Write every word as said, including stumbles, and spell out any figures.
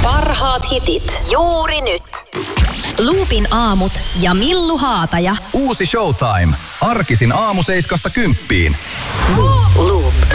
Parhaat hitit juuri nyt. Loopin aamut ja Millu Haataja. Uusi Showtime. Arkisin aamu seiskasta kymppiin. Loop.